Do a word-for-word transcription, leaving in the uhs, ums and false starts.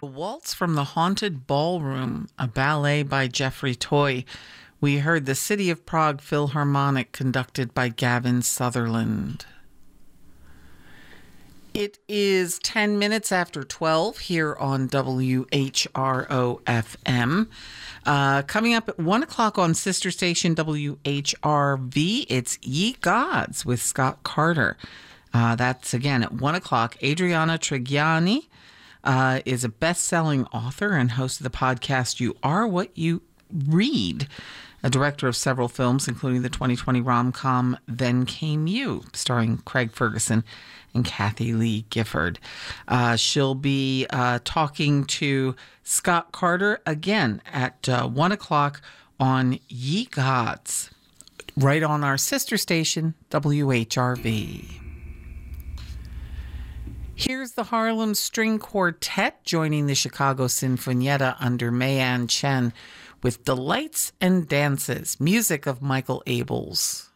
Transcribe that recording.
The Waltz from the Haunted Ballroom, a ballet by Jeffrey Toy. We heard the City of Prague Philharmonic conducted by Gavin Sutherland. It is ten minutes after twelve here on W H R O F M. Uh, coming up at one o'clock on sister station W H R V, it's Ye Gods with Scott Carter. Uh, that's again at one o'clock. Adriana Trigiani uh, is a best-selling author and host of the podcast You Are What You Read, a director of several films, including the twenty twenty rom-com Then Came You, starring Craig Ferguson and Kathy Lee Gifford. Uh, she'll be uh, talking to Scott Carter again at uh, one o'clock on Ye Gods, right on our sister station, W H R V. Here's the Harlem String Quartet joining the Chicago Sinfonietta under Mayan Chen with Delights and Dances, music of Michael Abels.